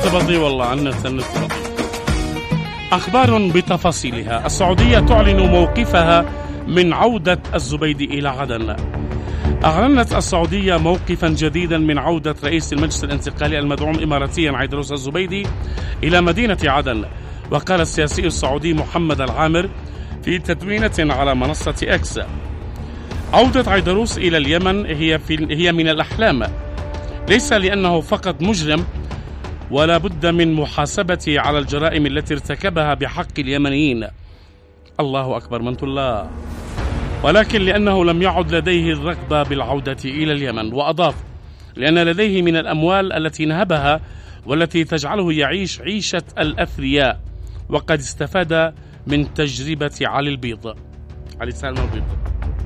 النت بطيء والله، النت بطيء. أخبار بتفاصيلها. السعودية تعلن موقفها من عودة الزبيدي إلى عدن. أعلنت السعودية موقفا جديدا من عودة رئيس المجلس الانتقالي المدعوم إماراتيا عيدروس الزبيدي إلى مدينة عدن. وقال السياسي السعودي محمد العامر في تدوينة على منصة إكس: عودة عيدروس إلى اليمن هي من الأحلام، ليس لأنه فقط مجرم ولا بد من محاسبته على الجرائم التي ارتكبها بحق اليمنيين، الله أكبر من الله، ولكن لأنه لم يعد لديه الرغبة بالعودة إلى اليمن. وأضاف: لأن لديه من الأموال التي نهبها والتي تجعله يعيش عيشة الأثرياء، وقد استفاد من تجربة علي السالم البيض.